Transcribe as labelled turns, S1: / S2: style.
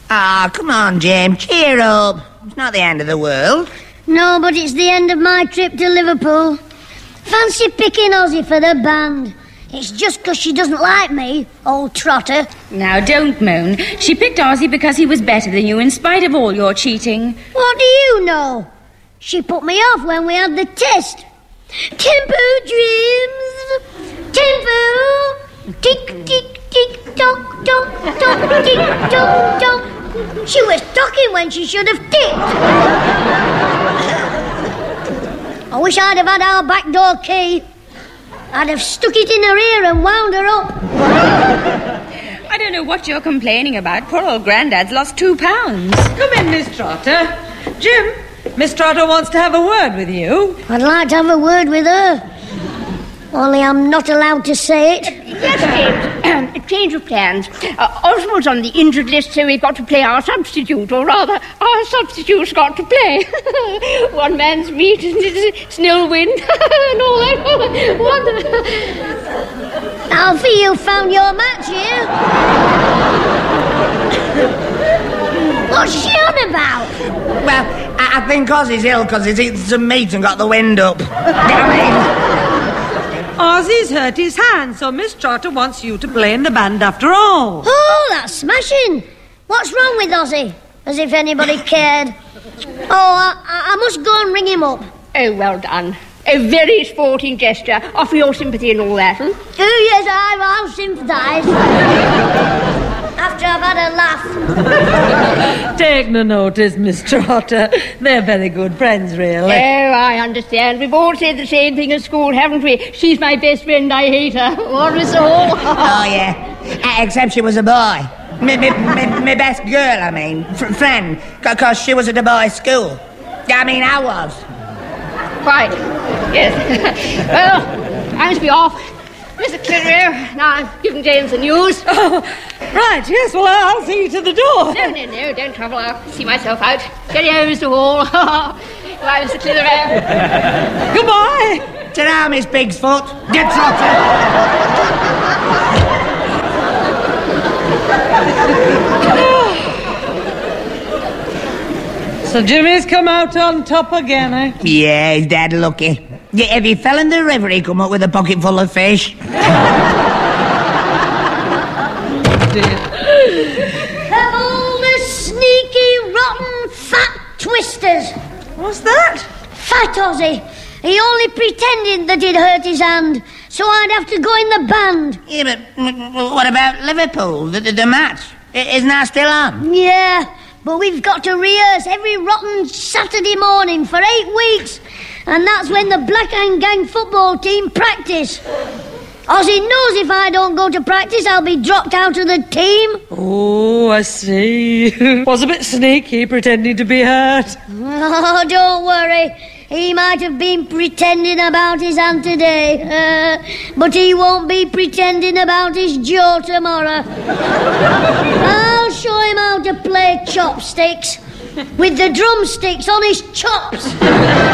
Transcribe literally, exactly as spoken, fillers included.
S1: Ah, oh, come on, Jim, cheer up. It's not the end of the world.
S2: No, but it's the end of my trip to Liverpool. Fancy picking Ozzy for the band. It's just because she doesn't like me, old trotter.
S3: Now, don't moan. She picked Ozzy because he was better than you in spite of all your cheating.
S2: What do you know? She put me off when we had the test. Tempo dreams, tempo, tick, tick, tick, tock, tock, tock, tick, tock, tock. She was talking when she should have ticked. I wish I'd have had our back door key. I'd have stuck it in her ear and wound her up.
S3: I don't know what you're complaining about. Poor old Grandad's lost two pounds.
S4: Come in, Miss Trotter. Jim, Miss Trotter wants to have a word with you.
S2: I'd like to have a word with her. Only I'm not allowed to say it.
S5: Yes, James. A change of plans. Uh, Oswald's on the injured list, so we've got to play our substitute, or rather, our substitute's got to play. One man's meat, it's nil win, and all that. What?
S2: Alfie, you found your match here. What's she on about?
S1: Well, I, I think Ozzy's ill because he's eaten some meat and got the wind up.
S4: Ozzy's hurt his hand, so Miss Trotter wants you to play in the band after all.
S2: Oh, that's smashing. What's wrong with Ozzy? As if anybody cared. Oh, I, I must go and ring him up.
S5: Oh, well done. A very sporting gesture. Offer your sympathy and all that, hmm?
S2: Oh, yes, I, I'll sympathise. After I've had a laugh.
S4: Take no notice, Miss Trotter. They're very good friends, really.
S5: Oh, I understand. We've all said the same thing at school, haven't we? She's my best friend, I hate her. What was all?
S1: Oh, yeah. Except she was a boy. Me, me, me, me best girl, I mean. F- friend. Because she was at a boys' school. I mean, I was.
S5: Quite. Yes. Well, I must be off. Mister Clitheroe, now I've given James the news.
S4: Oh, right, yes, well, I'll see you to the door.
S5: No, no, no, don't trouble. I'll see myself out. Cheerio, Mister Hall. Goodbye, Mister Clitheroe.
S4: Goodbye.
S1: Ta-ra, Miss Bigfoot. Get Trotter.
S4: So Jimmy's come out on top again, eh?
S1: Yeah, he's dead lucky. Yeah, if he fell in the river, he'd come up with a pocket full of fish.
S2: Come all the sneaky, rotten, fat twisters.
S4: What's that?
S2: Fat Ozzy. He only pretended that he'd hurt his hand, so I'd have to go in the band.
S1: Yeah, but what about Liverpool, the, the, the match? Isn't that still on?
S2: Yeah, but we've got to rehearse every rotten Saturday morning for eight weeks. And that's when the Black Hand Gang football team practice. Ozzy knows if I don't go to practice, I'll be dropped out of the team.
S4: Oh, I see. Was a bit sneaky, pretending to be hurt.
S2: Oh, don't worry. He might have been pretending about his hand today, uh, but he won't be pretending about his jaw tomorrow. I'll show him how to play chopsticks with the drumsticks on his chops.